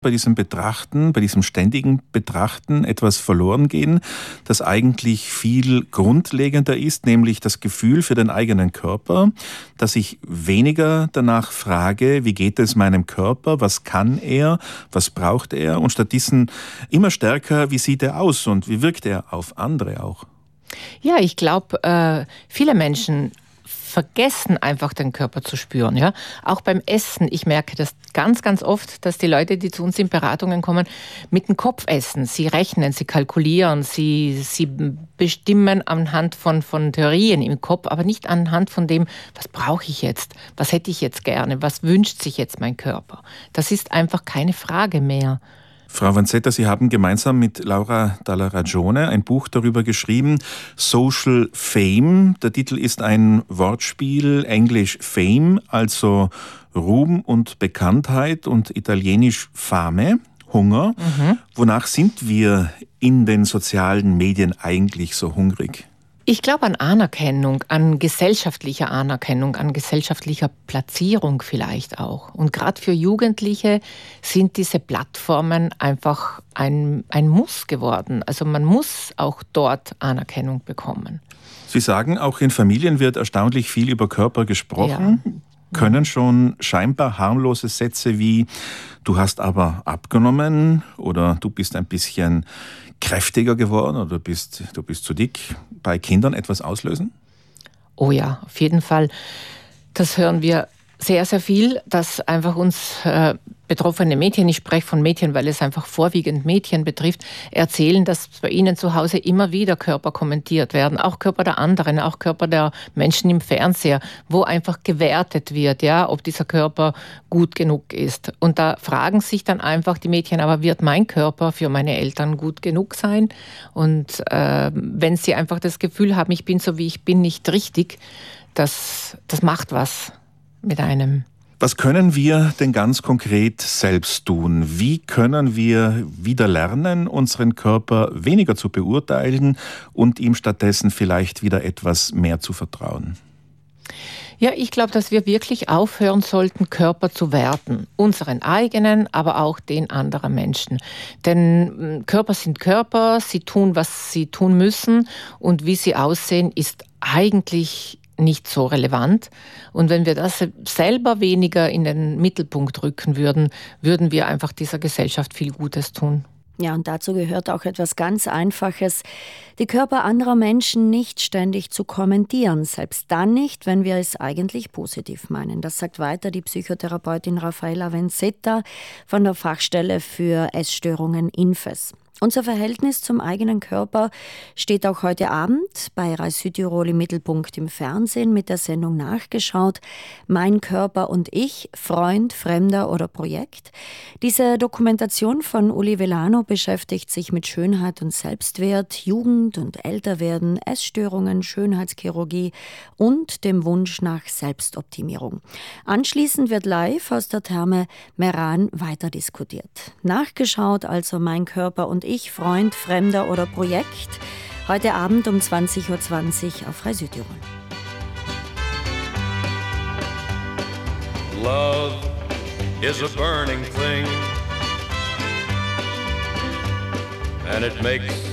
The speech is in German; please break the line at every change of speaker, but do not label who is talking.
bei diesem Betrachten, bei diesem ständigen Betrachten etwas verloren gehen, das eigentlich viel grundlegender ist, nämlich das Gefühl für den eigenen Körper, dass ich weniger danach frage, wie geht es meinem Körper, was kann er, was braucht er, und stattdessen immer stärker, wie sieht er aus und wie wirkt er auf andere auch.
Ja, ich glaube, viele Menschen vergessen einfach den Körper zu spüren. Ja? Auch beim Essen. Ich merke das ganz, ganz oft, dass die Leute, die zu uns in Beratungen kommen, mit dem Kopf essen. Sie rechnen, sie kalkulieren, sie bestimmen anhand von Theorien im Kopf, aber nicht anhand von dem, was brauche ich jetzt, was hätte ich jetzt gerne, was wünscht sich jetzt mein Körper. Das ist einfach keine Frage mehr.
Frau Vanzetta, Sie haben gemeinsam mit Laura Dalla Ragione ein Buch darüber geschrieben, Social Fame. Der Titel ist ein Wortspiel, englisch Fame, also Ruhm und Bekanntheit, und italienisch Fame, Hunger. Wonach sind wir in den sozialen Medien eigentlich so hungrig?
Ich glaube an Anerkennung, an gesellschaftlicher Platzierung vielleicht auch. Und gerade für Jugendliche sind diese Plattformen einfach ein Muss geworden. Also man muss auch dort Anerkennung bekommen.
Sie sagen, auch in Familien wird erstaunlich viel über Körper gesprochen. Ja. Können schon scheinbar harmlose Sätze wie „Du hast aber abgenommen" oder „Du bist ein bisschen kräftiger geworden" oder du bist zu dick" bei Kindern etwas auslösen?
Oh ja, auf jeden Fall. Das hören wir sehr, sehr viel, dass einfach uns betroffene Mädchen, ich spreche von Mädchen, weil es einfach vorwiegend Mädchen betrifft, erzählen, dass bei ihnen zu Hause immer wieder Körper kommentiert werden, auch Körper der anderen, auch Körper der Menschen im Fernseher, wo einfach gewertet wird, ja, ob dieser Körper gut genug ist. Und da fragen sich dann einfach die Mädchen, aber wird mein Körper für meine Eltern gut genug sein? Und wenn sie einfach das Gefühl haben, ich bin so wie ich bin nicht richtig, das macht was mit einem.
Was können wir denn ganz konkret selbst tun? Wie können wir wieder lernen, unseren Körper weniger zu beurteilen und ihm stattdessen vielleicht wieder etwas mehr zu vertrauen?
Ja, ich glaube, dass wir wirklich aufhören sollten, Körper zu werten. Unseren eigenen, aber auch den anderer Menschen. Denn Körper sind Körper, sie tun, was sie tun müssen, und wie sie aussehen, ist eigentlich nicht so relevant. Und wenn wir das selber weniger in den Mittelpunkt rücken würden, würden wir einfach dieser Gesellschaft viel Gutes tun.
Ja, und dazu gehört auch etwas ganz Einfaches: die Körper anderer Menschen nicht ständig zu kommentieren, selbst dann nicht, wenn wir es eigentlich positiv meinen. Das sagt weiter die Psychotherapeutin Raffaella Vanzetta von der Fachstelle für Essstörungen INFES. Unser Verhältnis zum eigenen Körper steht auch heute Abend bei Rai Südtirol im Mittelpunkt im Fernsehen mit der Sendung Nachgeschaut. Mein Körper und ich, Freund, Fremder oder Projekt. Diese Dokumentation von Uli Velano beschäftigt sich mit Schönheit und Selbstwert, Jugend und Älterwerden, Essstörungen, Schönheitschirurgie und dem Wunsch nach Selbstoptimierung. Anschließend wird live aus der Therme Meran weiter diskutiert. Nachgeschaut also Mein Körper und ich, Freund, Fremder oder Projekt. Heute Abend um 20:20 Uhr auf Rai Südtirol.
Love is a burning thing, and it makes